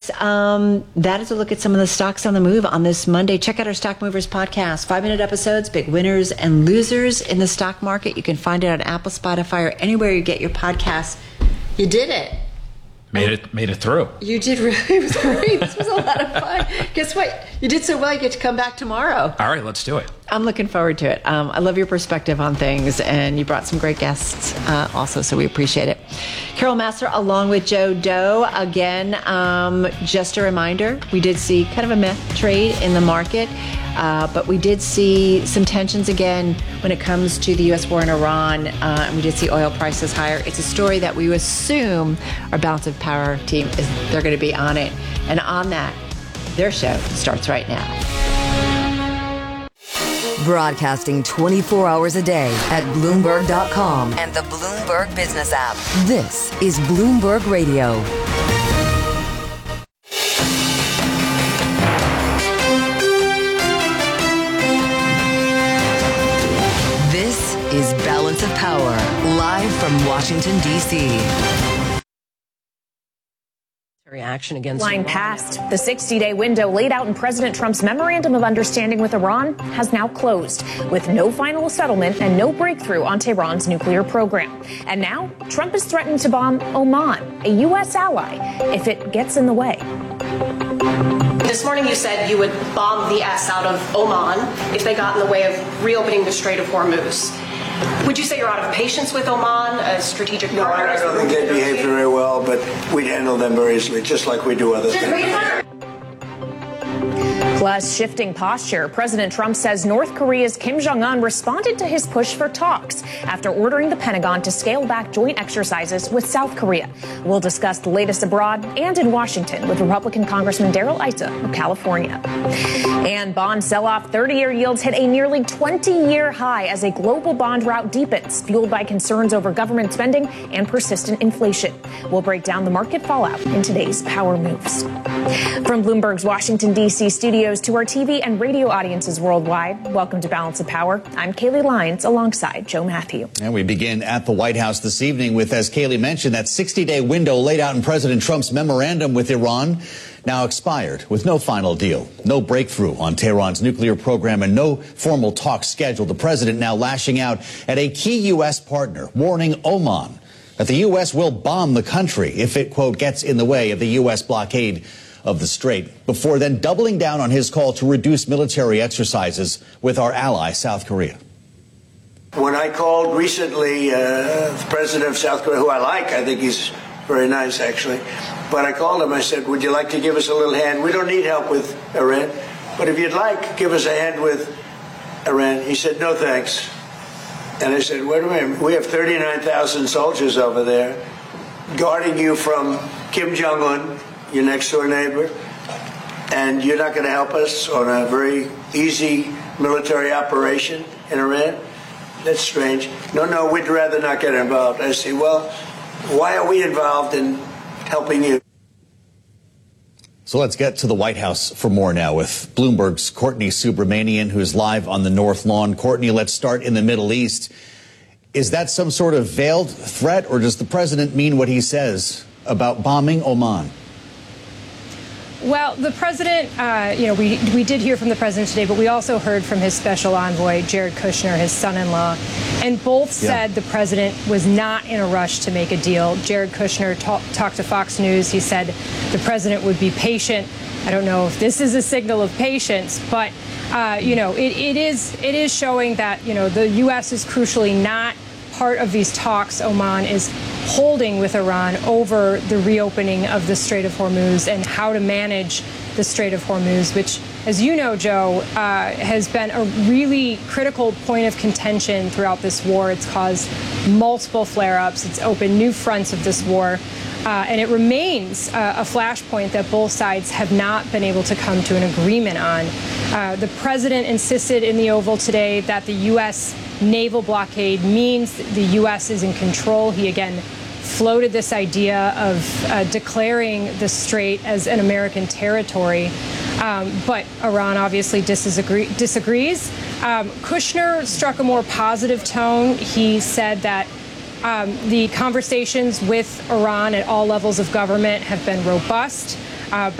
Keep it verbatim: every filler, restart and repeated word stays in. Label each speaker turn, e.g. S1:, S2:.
S1: folks. Um, that is a look at some of the stocks on the move on this Monday. Check out our Stock Movers podcast. Five-minute episodes, big winners and losers in the stock market. You can find it on Apple, Spotify, or anywhere you get your podcasts. You did it.
S2: Made it made it through.
S1: You did really. It was great. This was a lot of fun. Guess what? You did so well, you get to come back tomorrow.
S2: All right, let's do it.
S1: I'm looking forward to it. Um, I love your perspective on things, and you brought some great guests uh, also, so we appreciate it. Carol Massar along with Joe Doe. Again, um, just a reminder, we did see kind of a meh trade in the market, uh, but we did see some tensions again when it comes to the U S war in Iran, uh, and we did see oil prices higher. It's a story that we assume our Balance of Power team, is they're going to be on it. And on that, their show starts right now.
S3: Broadcasting twenty-four hours a day at Bloomberg dot com and the Bloomberg Business app. This is Bloomberg Radio. This is Balance of Power, live from Washington, D C
S4: Reaction against
S5: Line past. The sixty-day window laid out in President Trump's memorandum of understanding with Iran has now closed, with no final settlement and no breakthrough on Tehran's nuclear program. And now Trump is threatening to bomb Oman, a U S ally, if it gets in the way.
S6: This morning you said you would bomb the S out of Oman if they got in the way of reopening the Strait of Hormuz. Would you say you're out of patience with Oman, a strategic
S7: no,
S6: partner?
S7: I don't think they behave very well, but we'd handle them very easily, just like we do other things.
S5: Plus, shifting posture. President Trump says North Korea's Kim Jong-un responded to his push for talks after ordering the Pentagon to scale back joint exercises with South Korea. We'll discuss the latest abroad and in Washington with Republican Congressman Darrell Issa of California. And bond sell-off, thirty-year yields hit a nearly twenty-year high as a global bond rout deepens, fueled by concerns over government spending and persistent inflation. We'll break down the market fallout in today's Power Moves. From Bloomberg's Washington, D C studios to our T V and radio audiences worldwide, welcome to Balance of Power. I'm Kaylee Lyons alongside Joe Matthew.
S8: And we begin at the White House this evening with, as Kaylee mentioned, that sixty-day window laid out in President Trump's memorandum with Iran now expired with no final deal, no breakthrough on Tehran's nuclear program, and no formal talks scheduled. The president now lashing out at a key U S partner, warning Oman that the U S will bomb the country if it, quote, gets in the way of the U S blockade of the strait, before then doubling down on his call to reduce military exercises with our ally, South Korea.
S7: When I called recently uh, the president of South Korea, who I like, I think he's very nice, actually, but I called him, I said, would you like to give us a little hand? We don't need help with Iran, but if you'd like, give us a hand with Iran. He said, no, thanks. And I said, wait a minute, we have thirty-nine thousand soldiers over there guarding you from Kim Jong-un, your next door neighbor, and you're not going to help us on a very easy military operation in Iran? That's strange. No, no, we'd rather not get involved. I say, well, why are we involved in helping you?
S8: So let's get to the White House for more now with Bloomberg's Courtney Subramanian, who's live on the North Lawn. Courtney, let's start in the Middle East. Is that some sort of veiled threat, or does the president mean what he says about bombing Oman?
S9: Well, the president, uh, you know, we we did hear from the president today, but we also heard from his special envoy, Jared Kushner, his son-in-law, and both
S8: Yeah.
S9: said the president was not in a rush to make a deal. Jared Kushner ta- talked to Fox News. He said the president would be patient. I don't know if this is a signal of patience, but, uh, you know, it, it is it is showing that, you know, the U S is crucially not part of these talks Oman is holding with Iran over the reopening of the Strait of Hormuz and how to manage the Strait of Hormuz, which, as you know, Joe, uh, has been a really critical point of contention throughout this war. It's caused multiple flare-ups. It's opened new fronts of this war. Uh, and it remains uh, a flashpoint that both sides have not been able to come to an agreement on. Uh, the president insisted in the Oval today that the U S naval blockade means the U S is in control. He again floated this idea of uh, declaring the strait as an American territory. Um, but Iran obviously disagree, disagrees. Um, Kushner struck a more positive tone. He said that Um, the conversations with Iran at all levels of government have been robust. Uh,